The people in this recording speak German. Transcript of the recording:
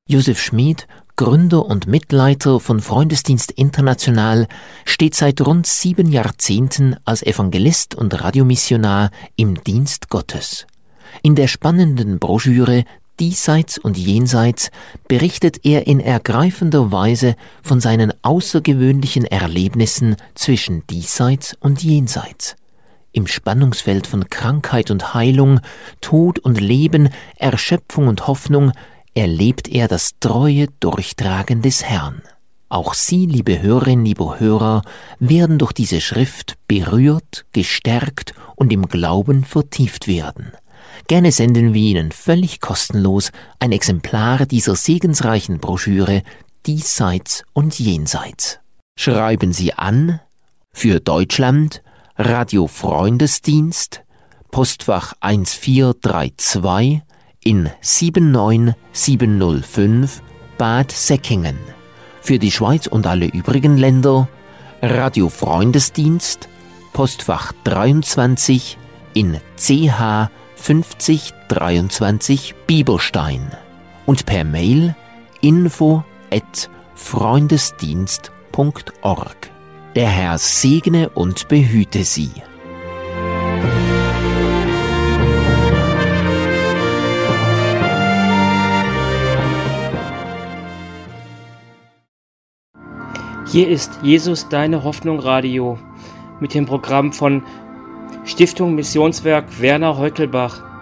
Josef Schmid, Gründer und Mitleiter von Freundesdienst International, steht seit rund 7 Jahrzehnten als Evangelist und Radiomissionar im Dienst Gottes. In der spannenden Broschüre Diesseits und Jenseits berichtet er in ergreifender Weise von seinen außergewöhnlichen Erlebnissen zwischen Diesseits und Jenseits. Im Spannungsfeld von Krankheit und Heilung, Tod und Leben, Erschöpfung und Hoffnung erlebt er das treue Durchtragen des Herrn. Auch Sie, liebe Hörerinnen, liebe Hörer, werden durch diese Schrift berührt, gestärkt und im Glauben vertieft werden. Gerne senden wir Ihnen völlig kostenlos ein Exemplar dieser segensreichen Broschüre Diesseits und Jenseits. Schreiben Sie an für Deutschland Radio Freundesdienst, Postfach 1432 in 79705 Bad Säckingen. Für die Schweiz und alle übrigen Länder Radio Freundesdienst, Postfach 23 in CH 5023 Bieberstein und per Mail info@freundesdienst.org. Der Herr segne und behüte Sie. Hier ist Jesus, deine Hoffnung Radio mit dem Programm von Stiftung Missionswerk Werner Heutelbach.